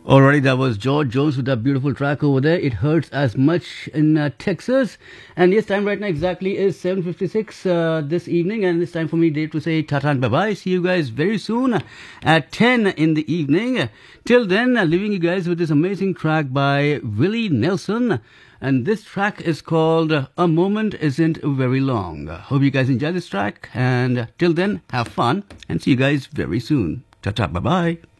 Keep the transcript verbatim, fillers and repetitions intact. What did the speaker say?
Alrighty, that was George Jones with that beautiful track over there. It hurts as much in uh, Texas. And yes, time right now exactly is seven fifty-six uh, this evening. And it's time for me, Dave, to say tata and bye-bye. See you guys very soon at ten in the evening. Till then, uh, leaving you guys with this amazing track by Willie Nelson. And this track is called A Moment Isn't Very Long. Hope you guys enjoy this track. And till then, have fun. And see you guys very soon. Ta-ta, bye-bye.